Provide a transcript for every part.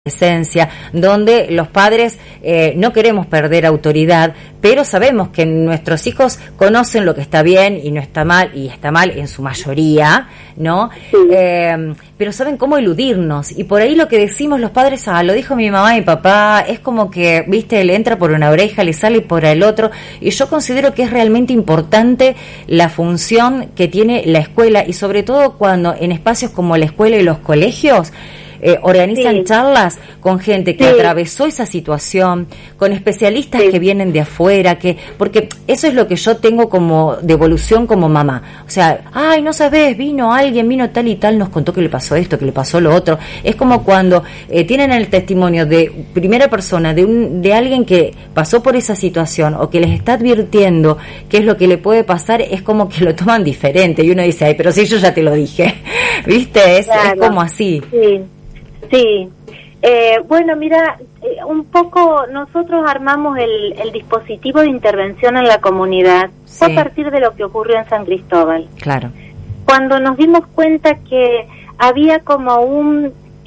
esencia, donde los padres no queremos perder autoridad, pero sabemos que nuestros hijos conocen lo que está bien y no está mal, y está mal en su mayoría, ¿no? Sí. Pero saben cómo eludirnos, y por ahí lo que decimos los padres, lo dijo mi mamá y mi papá, es como que, viste, le entra por una oreja, le sale por el otro, y yo considero que es realmente importante la función que tiene la escuela, y sobre todo cuando en espacios como la escuela y los colegios, organizan charlas con gente que atravesó esa situación, con especialistas que vienen de afuera, porque eso es lo que yo tengo como devolución como mamá. O sea, ay, no sabes, vino tal y tal, nos contó que le pasó esto, que le pasó lo otro. Es como cuando tienen el testimonio de primera persona, de alguien que pasó por esa situación o que les está advirtiendo qué es lo que le puede pasar, es como que lo toman diferente y uno dice, ay, pero si yo ya te lo dije, ¿viste? Es como así. Sí, bueno, mira, un poco nosotros armamos el dispositivo de intervención en la comunidad a partir de lo que ocurrió en San Cristóbal. Claro. Cuando nos dimos cuenta que había como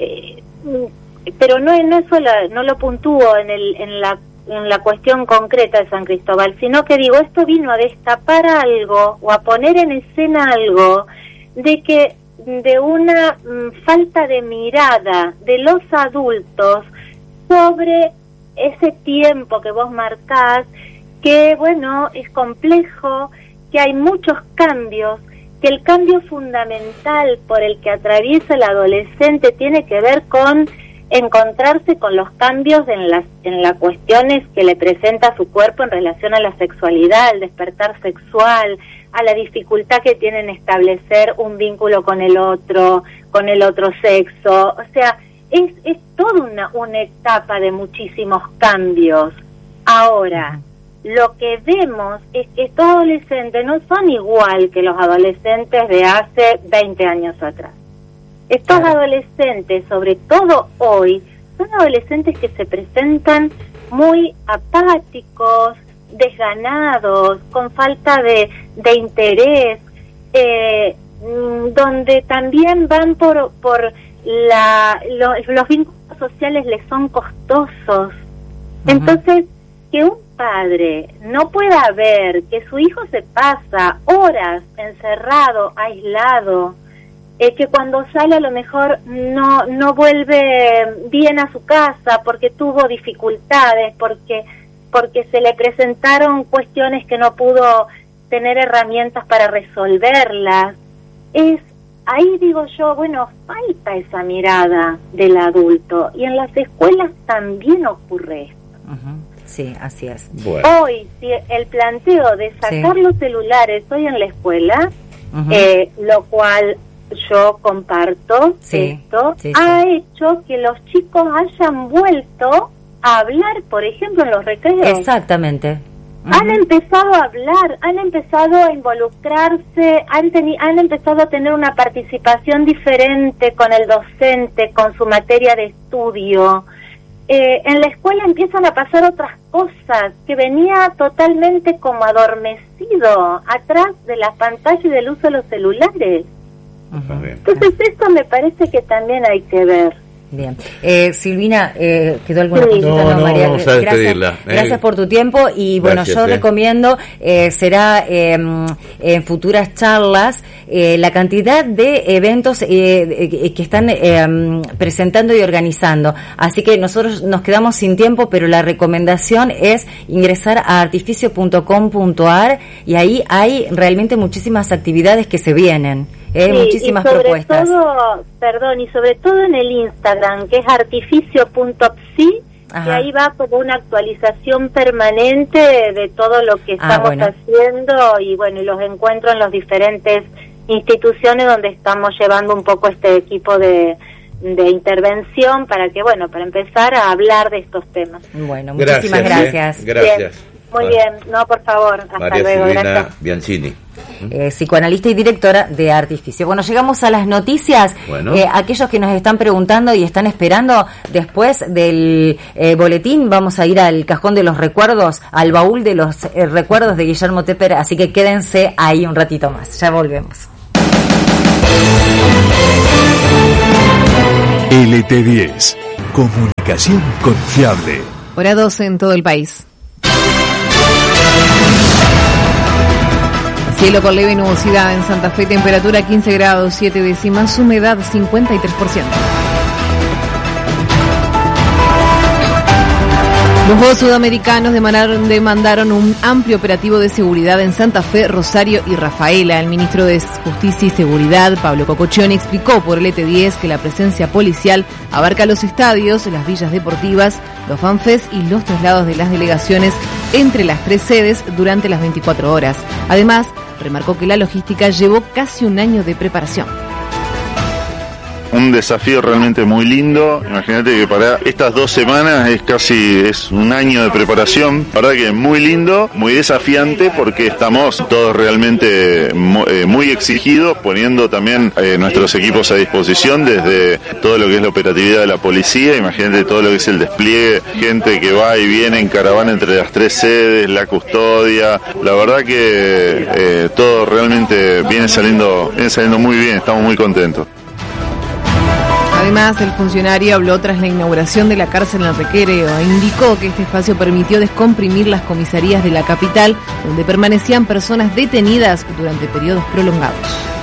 pero no es solo, no lo puntúo en la cuestión concreta de San Cristóbal, sino que digo, esto vino a destapar algo o a poner en escena algo de una falta de mirada de los adultos sobre ese tiempo que vos marcás, que bueno, es complejo, que hay muchos cambios, que el cambio fundamental por el que atraviesa el adolescente tiene que ver con encontrarse con los cambios en las cuestiones que le presenta su cuerpo en relación a la sexualidad, el despertar sexual, a la dificultad que tienen establecer un vínculo con el otro sexo. O sea, es toda una etapa de muchísimos cambios. Ahora, lo que vemos es que estos adolescentes no son igual que los adolescentes de hace 20 años atrás. Estos adolescentes, sobre todo hoy, son adolescentes que se presentan muy apáticos, desganados, con falta de interés, donde también van por los vínculos sociales les son costosos. Entonces, que un padre no pueda ver que su hijo se pasa horas encerrado, aislado, que cuando sale a lo mejor no vuelve bien a su casa porque tuvo dificultades, porque se le presentaron cuestiones que no pudo tener herramientas para resolverlas. Ahí digo yo, bueno, falta esa mirada del adulto, y en las escuelas también ocurre esto. Sí, así es. Bueno. Hoy, si el planteo de sacar los celulares hoy en la escuela, lo cual yo comparto, esto ha hecho que los chicos hayan vuelto a hablar, por ejemplo, en los recreos. Exactamente. Han empezado a hablar, han empezado a involucrarse, han empezado a tener una participación diferente con el docente, con su materia de estudio. En la escuela empiezan a pasar otras cosas, que venía totalmente como adormecido atrás de la pantalla y del uso de los celulares. Entonces esto me parece que también hay que ver. Bien. Silvina, ¿quedó alguna pregunta? No, María, vamos a despedirla. Gracias por tu tiempo y bueno, yo recomiendo, será en futuras charlas, la cantidad de eventos que están presentando y organizando. Así que nosotros nos quedamos sin tiempo, pero la recomendación es ingresar a artificio.com.ar y ahí hay realmente muchísimas actividades que se vienen. Muchísimas propuestas. Y sobre todo en el Instagram, que es artificio.psi, que ahí va como una actualización permanente de todo lo que estamos haciendo, y bueno, y los encuentro en las diferentes instituciones donde estamos llevando un poco este equipo de intervención para empezar a hablar de estos temas. Bueno, muchísimas gracias. Gracias. Bien, muy bien, por favor, hasta María luego. Silvina Gracias. Bianchini. Psicoanalista y directora de Artificio. Bueno, llegamos a las noticias. Aquellos que nos están preguntando y están esperando, después del boletín vamos a ir al cajón de los recuerdos, al baúl de los recuerdos de Guillermo Tepper, así que quédense ahí un ratito más. Ya volvemos. LT10. Comunicación confiable. Hora 12 en todo el país. Cielo con leve nubosidad en Santa Fe, temperatura 15 grados 7 décimas, humedad 53%. Los Juegos Sudamericanos demandaron un amplio operativo de seguridad en Santa Fe, Rosario y Rafaela. El ministro de Justicia y Seguridad, Pablo Cococcioni, explicó por el ET10 que la presencia policial abarca los estadios, las villas deportivas, los fanfests y los traslados de las delegaciones entre las 3 sedes durante las 24 horas. Además, remarcó que la logística llevó casi un año de preparación. Un desafío realmente muy lindo. Imagínate que para estas 2 semanas es un año de preparación. La verdad que es muy lindo, muy desafiante, porque estamos todos realmente muy exigidos, poniendo también nuestros equipos a disposición, desde todo lo que es la operatividad de la policía. Imagínate todo lo que es el despliegue, gente que va y viene en caravana entre las 3 sedes, la custodia. La verdad que todo realmente viene saliendo muy bien, estamos muy contentos. Además, el funcionario habló tras la inauguración de la cárcel en Recreo e indicó que este espacio permitió descomprimir las comisarías de la capital, donde permanecían personas detenidas durante periodos prolongados.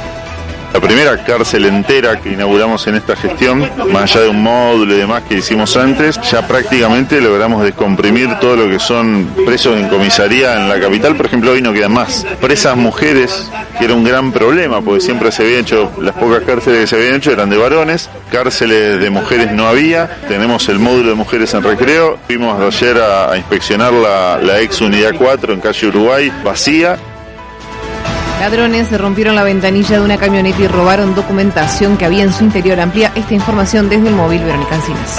La primera cárcel entera que inauguramos en esta gestión, más allá de un módulo y demás que hicimos antes, ya prácticamente logramos descomprimir todo lo que son presos en comisaría en la capital. Por ejemplo, hoy no quedan más presas mujeres, que era un gran problema, porque siempre se habían hecho, las pocas cárceles que se habían hecho eran de varones, cárceles de mujeres no había. Tenemos el módulo de mujeres en Recreo, fuimos ayer a inspeccionar la ex unidad 4 en calle Uruguay, vacía. Ladrones se rompieron la ventanilla de una camioneta y robaron documentación que había en su interior. Amplía esta información desde el móvil Verónica Encinas.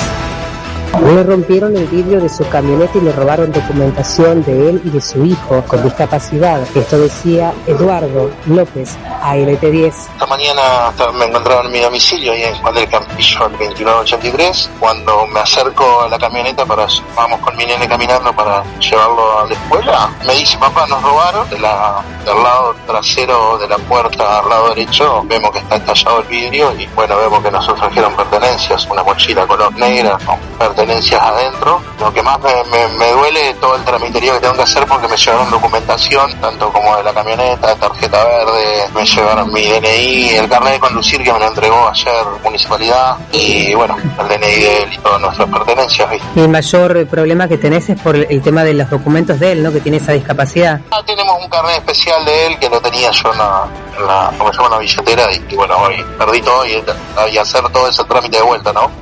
Le rompieron el vidrio de su camioneta y le robaron documentación de él y de su hijo con discapacidad. Esto decía Eduardo López, ALT10. Esta mañana me encontraba en mi domicilio, ahí en Juan del Campillo, al 2983. Cuando me acerco a la camioneta, vamos con mi nene caminando para llevarlo a la escuela, me dice: papá, nos robaron. Del lado trasero de la puerta, al lado derecho, vemos que está estallado el vidrio y bueno, vemos que nos trajeron pertenencias, una mochila color negra con pertenencias adentro. Lo que más me duele todo el tramiterío que tengo que hacer, porque me llevaron documentación, tanto como de la camioneta, tarjeta verde, me llevaron mi DNI, el carnet de conducir que me lo entregó ayer municipalidad, y bueno, el DNI de él y todas nuestras pertenencias, ¿viste? Y el mayor problema que tenés es por el tema de los documentos de él, ¿no? Que tiene esa discapacidad. Tenemos un carnet especial de él que lo tenía yo en la billetera, y bueno, hoy perdí todo y hacer todo ese trámite de vuelta, ¿no?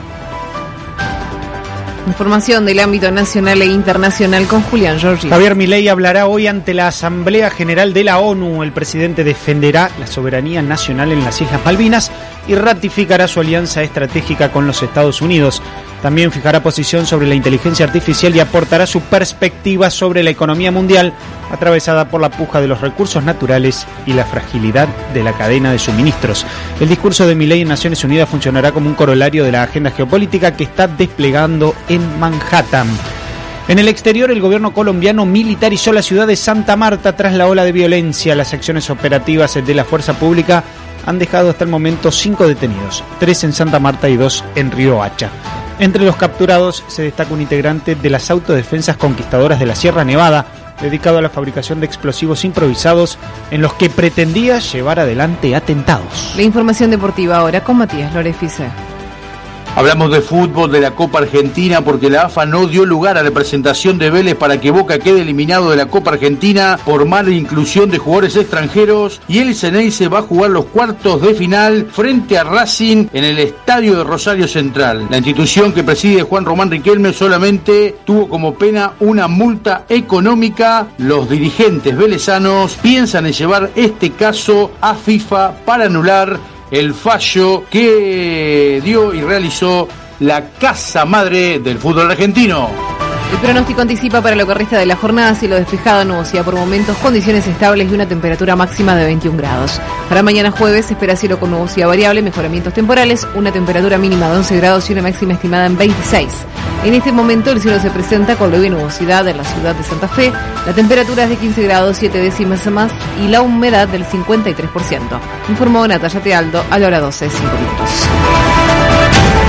Información del ámbito nacional e internacional con Julián Giorgi. Javier Milei hablará hoy ante la Asamblea General de la ONU. El presidente defenderá la soberanía nacional en las Islas Malvinas y ratificará su alianza estratégica con los Estados Unidos. También fijará posición sobre la inteligencia artificial y aportará su perspectiva sobre la economía mundial, atravesada por la puja de los recursos naturales y la fragilidad de la cadena de suministros. El discurso de Milei en Naciones Unidas funcionará como un corolario de la agenda geopolítica que está desplegando en Manhattan. En el exterior, el gobierno colombiano militarizó la ciudad de Santa Marta tras la ola de violencia. Las acciones operativas de la fuerza pública han dejado hasta el momento 5 detenidos, 3 en Santa Marta y 2 en Río Hacha. Entre los capturados se destaca un integrante de las autodefensas conquistadoras de la Sierra Nevada, dedicado a la fabricación de explosivos improvisados en los que pretendía llevar adelante atentados. La información deportiva ahora con Matías Lorefice. Hablamos de fútbol, de la Copa Argentina, porque la AFA no dio lugar a la presentación de Vélez para que Boca quede eliminado de la Copa Argentina por mala inclusión de jugadores extranjeros, y el Ceneice va a jugar los cuartos de final frente a Racing en el estadio de Rosario Central. La institución que preside Juan Román Riquelme solamente tuvo como pena una multa económica. Los dirigentes velezanos piensan en llevar este caso a FIFA para anular el fallo que dio y realizó la casa madre del fútbol argentino. El pronóstico anticipa para lo que resta de la jornada cielo despejado, nubosidad por momentos, condiciones estables y una temperatura máxima de 21 grados. Para mañana jueves se espera cielo con nubosidad variable, mejoramientos temporales, una temperatura mínima de 11 grados y una máxima estimada en 26. En este momento el cielo se presenta con leve nubosidad en la ciudad de Santa Fe, la temperatura es de 15 grados 7 décimas más y la humedad del 53%. Informó Natalia Tealdo a la hora 12, 5 minutos.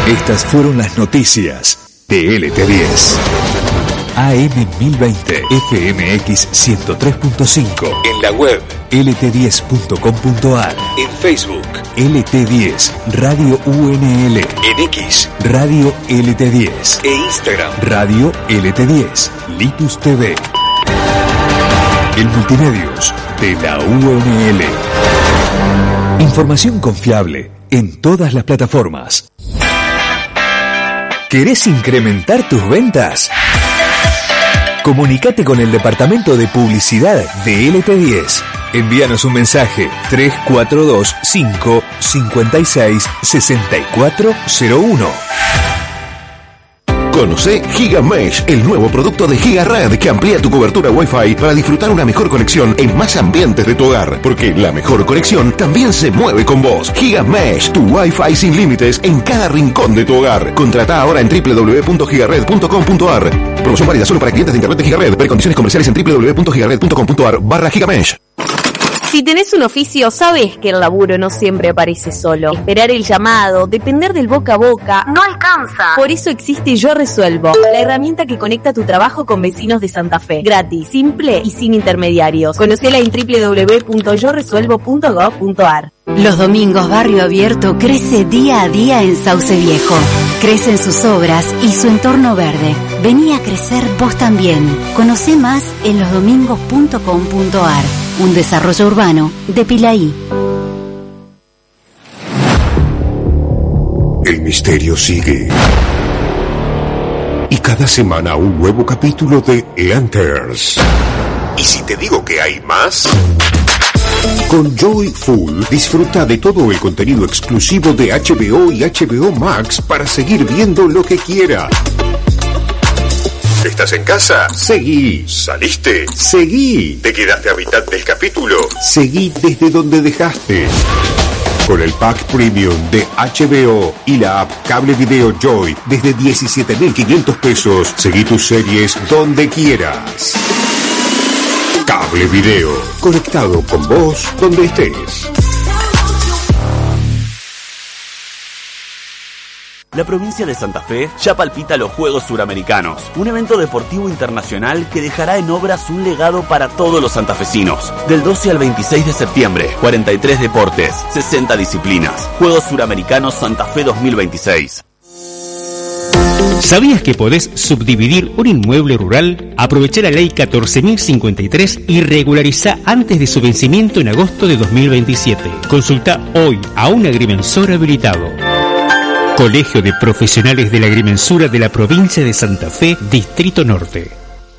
Estas fueron las noticias de LT10. AM 1020, FMX 103.5. En la web lt10.com.ar. En Facebook LT10 Radio UNL. En X Radio LT10. E Instagram Radio LT10 Litus TV. El Multimedios de la UNL. Información confiable en todas las plataformas. ¿Querés incrementar tus ventas? Comunicate con el departamento de publicidad de LT10. Envíanos un mensaje 3425-56-6401. Conoce GigaMesh, el nuevo producto de GigaRed que amplía tu cobertura Wi-Fi para disfrutar una mejor conexión en más ambientes de tu hogar, porque la mejor conexión también se mueve con vos. GigaMesh, tu Wi-Fi sin límites en cada rincón de tu hogar. Contrata ahora en www.gigared.com.ar. Promoción válida solo para clientes de internet de GigaRed. Ver condiciones comerciales en www.gigared.com.ar/GigaMesh. Si tenés un oficio, sabés que el laburo no siempre aparece solo. Esperar el llamado, depender del boca a boca, no alcanza. Por eso existe Yo Resuelvo, la herramienta que conecta tu trabajo con vecinos de Santa Fe. Gratis, simple y sin intermediarios. Conocela en www.yoresuelvo.gov.ar. Los domingos Barrio Abierto crece día a día en Sauce Viejo. Crecen sus obras y su entorno verde. Vení a crecer vos también. Conocé más en losdomingos.com.ar. Un desarrollo urbano de Pilaí. El misterio sigue. Y cada semana un nuevo capítulo de Lanterns. ¿Y si te digo que hay más? Con Joyful disfruta de todo el contenido exclusivo de HBO y HBO Max para seguir viendo lo que quiera. ¿Estás en casa? Seguí. ¿Saliste? Seguí. ¿Te quedaste a mitad del capítulo? Seguí desde donde dejaste. Con el pack premium de HBO y la app Cable Video Joy desde 17.500 pesos, seguí tus series donde quieras. Cable Video, conectado con vos donde estés. La provincia de Santa Fe ya palpita los Juegos Suramericanos, un evento deportivo internacional que dejará en obras un legado para todos los santafesinos. Del 12 al 26 de septiembre, 43 deportes, 60 disciplinas. Juegos Suramericanos Santa Fe 2026. ¿Sabías que podés subdividir un inmueble rural? Aprovecha la ley 14.053 y regulariza antes de su vencimiento en agosto de 2027. Consulta hoy a un agrimensor habilitado. Colegio de Profesionales de la Agrimensura de la Provincia de Santa Fe, Distrito Norte.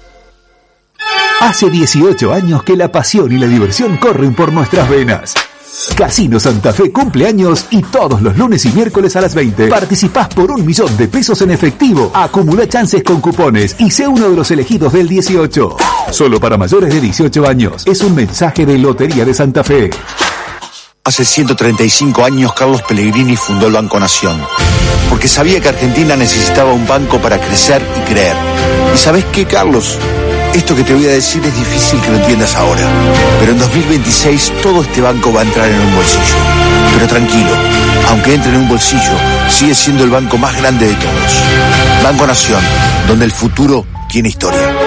Hace 18 años que la pasión y la diversión corren por nuestras venas. Casino Santa Fe cumple años y todos los lunes y miércoles a las 20 participás por 1 millón de pesos en efectivo. Acumula chances con cupones y sé uno de los elegidos del 18. Solo para mayores de 18 años. Es un mensaje de Lotería de Santa Fe. Hace 135 años Carlos Pellegrini fundó el Banco Nación, porque sabía que Argentina necesitaba un banco para crecer y creer. ¿Y sabés qué, Carlos? Esto que te voy a decir es difícil que lo entiendas ahora, pero en 2026 todo este banco va a entrar en un bolsillo. Pero tranquilo, aunque entre en un bolsillo, sigue siendo el banco más grande de todos. Banco Nación, donde el futuro tiene historia.